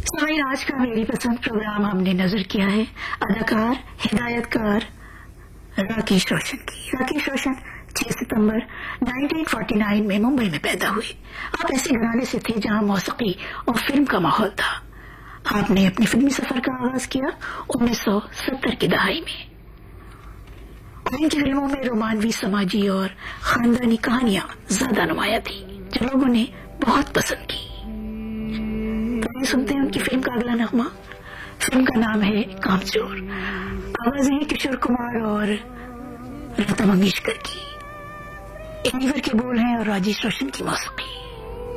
सामीन, आज का मेरी पसंद प्रोग्राम हमने नजर किया है अदाकार हिदायतकार राकेश रोशन की। राकेश रोशन 6 सितंबर 1949 में मुंबई में पैदा हुए। आप ऐसे घराने से थे जहां मौसीकी और फिल्म का माहौल था। आपने अपनी फिल्मी सफर का आगाज किया 1970 की दहाई में। इनकी फिल्मों में रोमानवी, समाजी और खानदानी कहानियां ज्यादा नुमाया थी जो लोगों ने बहुत पसंद की। तो सुनते हैं उनकी फिल्म का अगला नगमा। फिल्म का नाम है कामचोर। आवाजें हैं किशोर कुमार और लता मंगेशकर की। इन्हीं के बोल हैं और राजेश रोशन की मौसीकी।